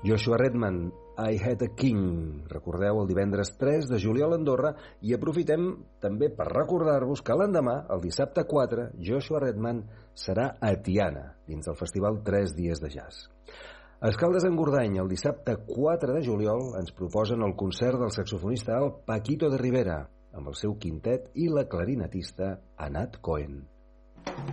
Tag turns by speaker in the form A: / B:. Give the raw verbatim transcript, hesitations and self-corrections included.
A: Joshua Redman, I Had a King. Recordeu, el divendres tres de juliol a Andorra, i aprofitem també per recordar-vos que l'endemà, el dissabte quatre, Joshua Redman serà a Tiana, dins del festival Tres Dies de Jazz. A Escaldes-Engordany, el dissabte quatre de juliol, ens proposen el concert del saxofonista alt Paquito de Rivera, amb el seu quintet, i la clarinetista Anat Cohen.